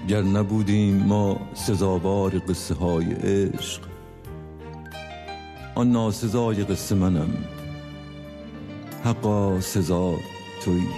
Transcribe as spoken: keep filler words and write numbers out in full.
گر نبودیم ما سزاوار قصه های عشق، آن ناسزای قصه منم، حقا سزا تویی.